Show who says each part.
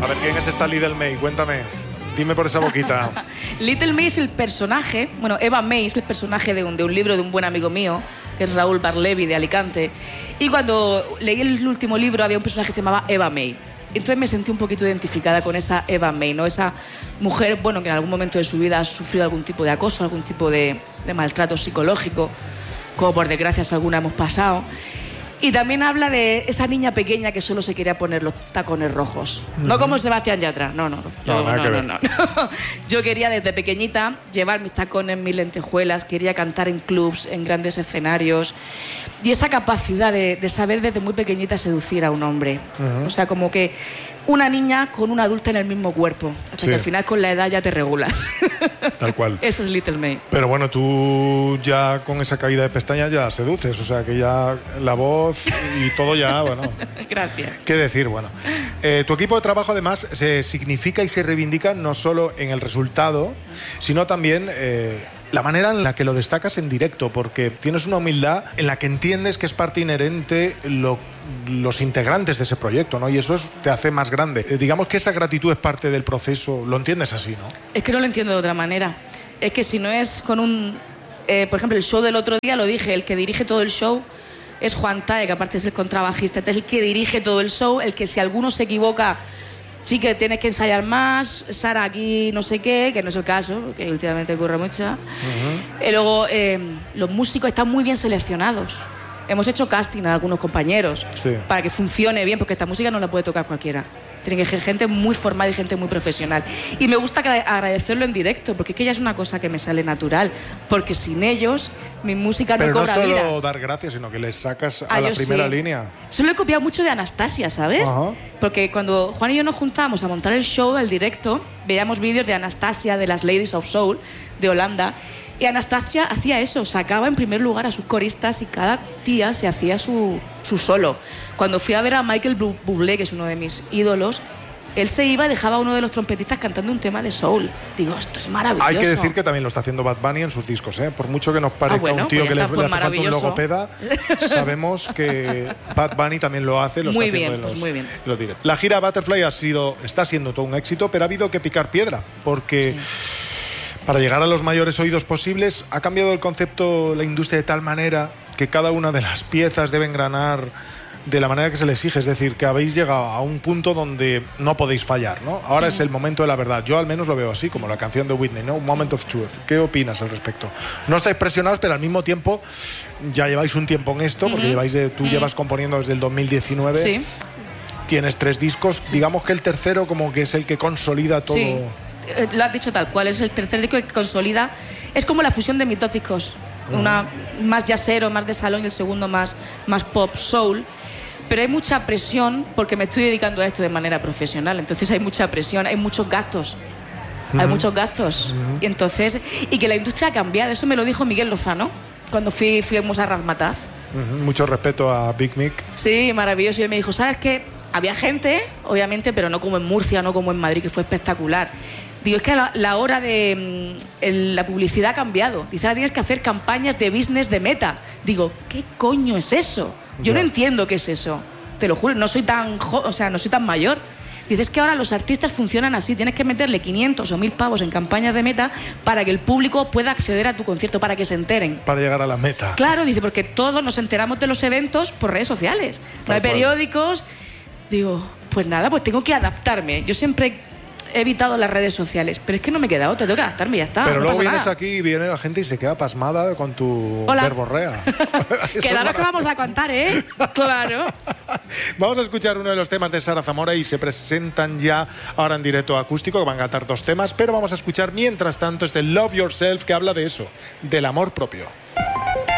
Speaker 1: A ver, ¿quién es esta Little May? Cuéntame. Dime por esa boquita.
Speaker 2: Little May es el personaje, bueno, Eva May es el personaje de un libro de un buen amigo mío, que es Raúl Barlevi de Alicante. Y cuando leí el último libro había un personaje que se llamaba Eva May. Entonces me sentí un poquito identificada con esa Eva May, ¿no? Esa mujer, bueno, que en algún momento de su vida ha sufrido algún tipo de acoso, algún tipo de maltrato psicológico, como por desgracia alguna hemos pasado. Y también habla de esa niña pequeña que solo se quería poner los tacones rojos. No como Sebastián Yatra, no. Yo quería desde pequeñita llevar mis tacones, mis lentejuelas, quería cantar en clubs, en grandes escenarios. Y esa capacidad de saber desde muy pequeñita seducir a un hombre. O sea, como que una niña con una adulta en el mismo cuerpo. Hasta que al final con la edad ya te regulas.
Speaker 1: Tal cual.
Speaker 2: Esa es Little May.
Speaker 1: Pero bueno, tú ya con esa caída de pestañas ya seduces. O sea, que ya la voz y todo ya, bueno.
Speaker 2: Gracias.
Speaker 1: ¿Qué decir? Bueno, tu equipo de trabajo además se significa y se reivindica no solo en el resultado, sino también la manera en la que lo destacas en directo, porque tienes una humildad en la que entiendes que es parte inherente los integrantes de ese proyecto, ¿no? Y eso te hace más grande. Digamos que esa gratitud es parte del proceso, lo entiendes así, ¿no? Es
Speaker 2: que no lo entiendo de otra manera. Es que si no es con un... por ejemplo, el show del otro día, lo dije, el que dirige todo el show es Juan Tae, que aparte es el contrabajista, es el que dirige todo el show, el que si alguno se equivoca... Sí, que tienes que ensayar más, Sara aquí no sé qué, que no es el caso, que últimamente ocurre mucho. Y luego, los músicos están muy bien seleccionados. Hemos hecho casting a algunos compañeros para que funcione bien, porque esta música no la puede tocar cualquiera. Tiene que ser gente muy formada y gente muy profesional. Y me gusta agradecerlo en directo, porque es que ya es una cosa que me sale natural. Porque sin ellos, mi música no cobra vida.
Speaker 1: Pero no solo dar gracias, sino que les sacas a la primera línea.
Speaker 2: Eso lo he copiado mucho de Anastasia, ¿sabes? Porque cuando Juan y yo nos juntábamos a montar el show, el directo, veíamos vídeos de Anastasia, de las Ladies of Soul, de Holanda. Y Anastasia hacía eso, sacaba en primer lugar a sus coristas y cada tía se hacía su solo. Cuando fui a ver a Michael Bublé, que es uno de mis ídolos, él se iba y dejaba a uno de los trompetistas cantando un tema de soul. Digo, esto es maravilloso.
Speaker 1: Hay que decir que también lo está haciendo Bad Bunny en sus discos, ¿eh? Por mucho que nos parezca un tío que le hace falta un logopeda, sabemos que Bad Bunny también lo hace, lo está haciendo en los, muy bien. Lo diré. La gira Butterfly está siendo todo un éxito, pero ha habido que picar piedra, porque... Para llegar a los mayores oídos posibles, ha cambiado el concepto, la industria de tal manera que cada una de las piezas debe engranar de la manera que se le exige. Es decir, que habéis llegado a un punto donde no podéis fallar, ¿no? Ahora es el momento de la verdad. Yo al menos lo veo así, como la canción de Whitney, ¿no? Moment of Truth. ¿Qué opinas al respecto? No estáis presionados, pero al mismo tiempo ya lleváis un tiempo en esto, porque tú llevas componiendo desde el 2019. Sí. Tienes 3 discos. Digamos que el tercero como que es el que consolida todo...
Speaker 2: Sí. Lo has dicho tal cual, es el tercer disco que consolida. Es como la fusión de Mitóticos. Una más jazzero, más de salón, y el segundo más pop soul. Pero hay mucha presión porque me estoy dedicando a esto de manera profesional. Entonces hay mucha presión, hay muchos gastos. Hay muchos gastos. Y entonces, y que la industria ha cambiado. Eso me lo dijo Miguel Lozano cuando fuimos a Razmataz.
Speaker 1: Mucho respeto a Big Mick.
Speaker 2: Sí, maravilloso. Y él me dijo, ¿sabes qué? Había gente, obviamente, pero no como en Murcia, no como en Madrid, que fue espectacular. Digo, es que la hora de la publicidad ha cambiado. Dice, ahora tienes que hacer campañas de business de Meta. Digo, ¿qué coño es eso? Yo no entiendo qué es eso. Te lo juro, no soy tan mayor. Dice, es que ahora los artistas funcionan así. Tienes que meterle 500 o 1000 pavos en campañas de Meta para que el público pueda acceder a tu concierto, para que se enteren.
Speaker 1: Para llegar a la meta.
Speaker 2: Claro, dice, porque todos nos enteramos de los eventos por redes sociales. No hay periódicos. Digo, pues nada, pues tengo que adaptarme. Yo siempre he evitado las redes sociales, pero es que no me queda otra, tengo que adaptarme y ya está.
Speaker 1: Pero
Speaker 2: no
Speaker 1: luego vienes aquí y viene la gente y se queda pasmada con tu verborrea.
Speaker 2: Claro que vamos a contar, ¿eh? Claro.
Speaker 1: Vamos a escuchar uno de los temas de Sara Zamora y se presentan ya ahora en directo acústico, que van a cantar 2 temas, pero vamos a escuchar mientras tanto este Love Yourself, que habla de eso, del amor propio.